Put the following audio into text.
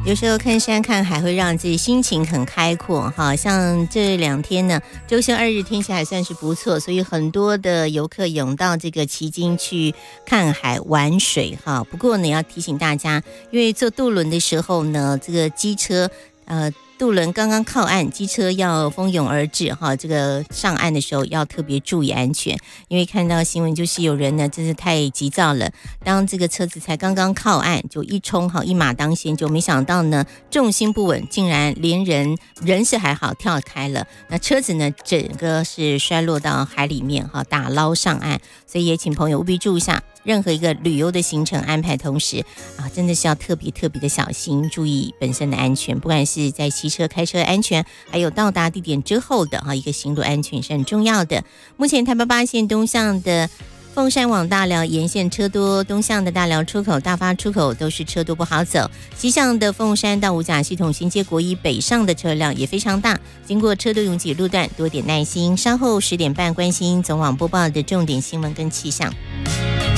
有时候看山看海会让自己心情很开阔哈，像这2天呢，周休2日天气还算是不错，所以很多的游客涌到这个旗津去看海玩水哈。不过呢，要提醒大家，因为坐渡轮的时候呢，这个机车渡轮刚刚靠岸，机车要蜂拥而至哈，这个上岸的时候要特别注意安全，因为看到新闻就是有人呢真是太急躁了，当这个车子才刚刚靠岸就一冲哈，一马当先，就没想到呢重心不稳，竟然连人是还好跳开了，那车子呢整个是摔落到海里面哈，打捞上岸，所以也请朋友务必注意一下。任何一个旅游的行程安排，同时真的是要特别的小心，注意本身的安全，不管是在骑车、开车安全，还有到达地点之后的一个行路安全是很重要的。目前台北8线东向的凤山往大寮沿线车多，东向的大寮出口、大发出口都是车多不好走，西向的凤山到五甲系统衔接国一北上的车辆也非常大，经过车多拥挤路段多点耐心，稍后10点半关心总网播报的重点新闻跟气象。